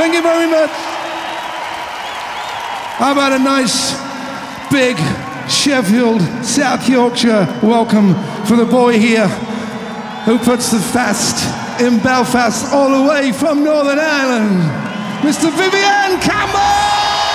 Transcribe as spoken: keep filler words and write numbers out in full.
Thank you very much. How about a nice, big Sheffield, South Yorkshire welcome for the boy here who puts the fast in Belfast all the way from Northern Ireland, Mister Vivian Campbell!